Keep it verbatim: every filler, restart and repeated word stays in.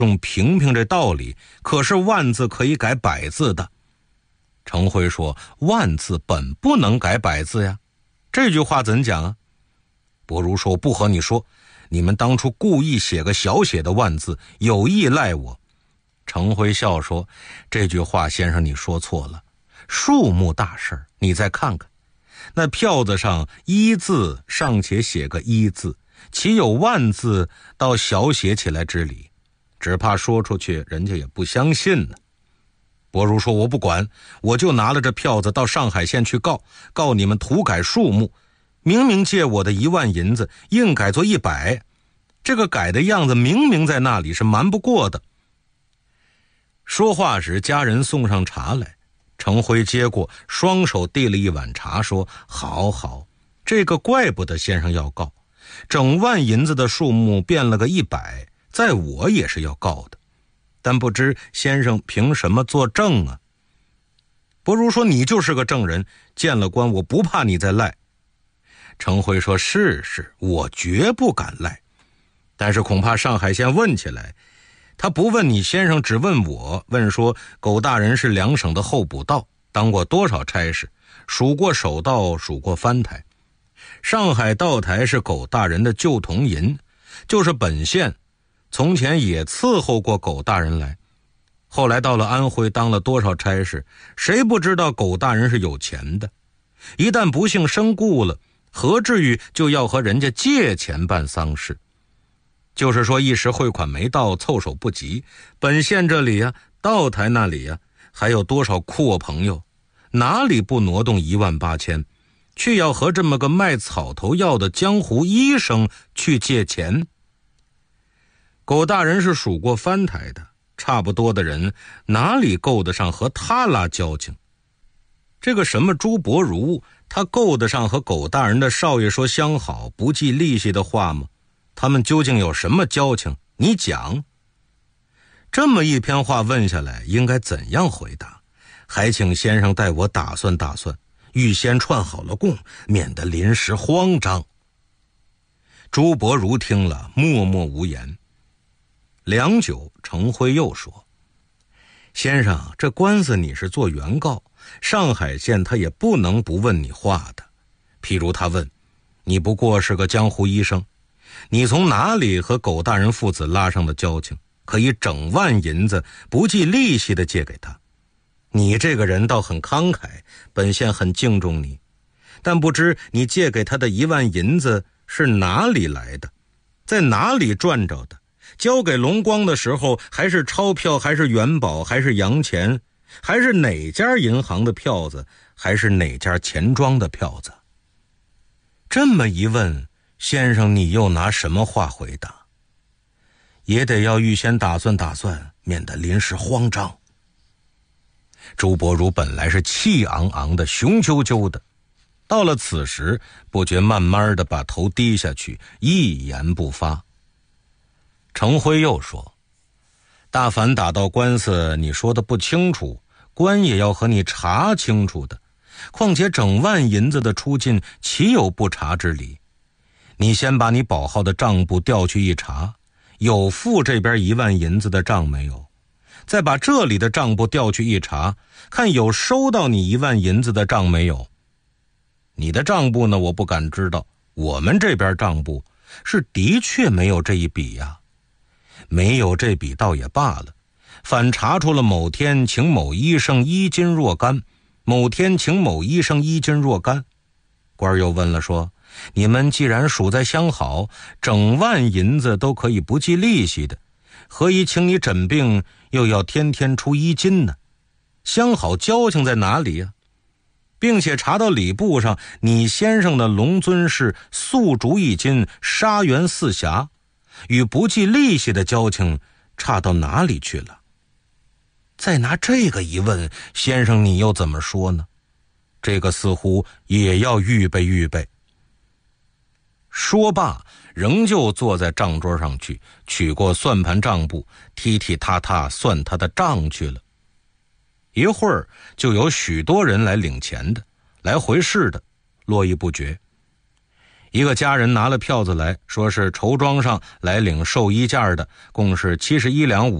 用评评这道理，可是万字可以改百字的。程辉说，万字本不能改百字呀，这句话怎讲啊？伯儒说，不和你说，你们当初故意写个小写的万字，有意赖我。程辉笑说，这句话先生你说错了，数目大事你再看看，那票子上一字尚且写个一字，岂有万字到小写起来之理？只怕说出去人家也不相信呢。伯儒说，我不管，我就拿了这票子到上海县去告，告你们涂改数目，明明借我的一万银子，硬改作一百，这个改的样子明明在那里，是瞒不过的。说话时，家人送上茶来，程辉接过，双手递了一碗茶，说，好好，这个怪不得先生要告，整万银子的数目变了个一百，在我也是要告的，但不知先生凭什么作证啊？伯儒说，你就是个证人，见了官我不怕你再赖。程辉说，是是，我绝不敢赖，但是恐怕上海县问起来，他不问你先生，只问我，问说苟大人是两省的候补道，当过多少差事，数过首道，数过藩台。上海道台是苟大人的旧铜银，就是本县从前也伺候过苟大人来，后来到了安徽当了多少差事，谁不知道苟大人是有钱的，一旦不幸身故了，何至于就要和人家借钱办丧事？就是说一时汇款没到，凑手不及，本县这里呀，道台那里呀，还有多少阔朋友，哪里不挪动一万八千，去要和这么个卖草头药的江湖医生去借钱？苟大人是数过藩台的，差不多的人哪里够得上和他拉交情？这个什么朱伯儒，他够得上和苟大人的少爷说相好不计利息的话吗？他们究竟有什么交情？你讲。这么一篇话问下来，应该怎样回答？还请先生带我打算打算，预先串好了供，免得临时慌张。朱伯儒听了，默默无言。良久，程辉又说，先生，这官司你是做原告，上海县他也不能不问你话的。譬如他问，你不过是个江湖医生，你从哪里和苟大人父子拉上的交情，可以整万银子不计利息的借给他？你这个人倒很慷慨，本县很敬重你，但不知你借给他的一万银子是哪里来的，在哪里赚着的？交给龙光的时候，还是钞票，还是元宝，还是洋钱，还是哪家银行的票子，还是哪家钱庄的票子？这么一问，先生你又拿什么话回答？也得要预先打算打算，免得临时慌张。朱伯儒本来是气昂昂的，雄赳赳的，到了此时，不觉慢慢的把头低下去，一言不发。程辉又说，大凡打到官司，你说的不清楚，官也要和你查清楚的，况且整万银子的出进，岂有不查之理？你先把你保号的账簿调去一查，有付这边一万银子的账没有？再把这里的账簿调去一查，看有收到你一万银子的账没有？你的账簿呢，我不敢知道，我们这边账簿是的确没有这一笔呀。没有这笔倒也罢了，反查出了某天请某医生一斤若干，某天请某医生一斤若干。官又问了说，你们既然属在相好，整万银子都可以不计利息的，何以请你诊病又要天天出一斤呢？相好交情在哪里呀？并且查到礼簿上，你先生的龙尊是素竹一斤，沙元四匣，与不计利息的交情差到哪里去了？再拿这个一问，先生你又怎么说呢？这个似乎也要预备预备。说罢，仍旧坐在账桌上去，取过算盘账簿，踢踢踏踏算他的账去了。一会儿就有许多人来领钱的，来回事的，络绎不绝。 一个家人拿了票子来，说是绸庄上来领寿衣件的，共是七十一两五